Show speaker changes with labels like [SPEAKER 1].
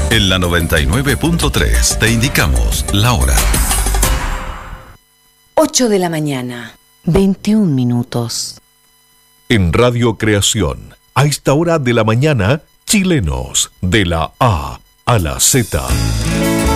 [SPEAKER 1] En la 99.3 te indicamos la hora.
[SPEAKER 2] 8 de la mañana, 21 minutos.
[SPEAKER 3] En Radio Creación, a esta hora de la mañana, chilenos, de la A a la Z.